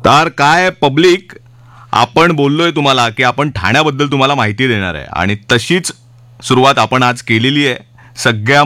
तर काय पब्लिक, आपण बोललोय तुम्हाला की आपण ठाण्याबद्दल तुम्हाला माहिती देणार आहे आणि तशीच सुरुवात आपण आज केलेली आहे. सगळ्या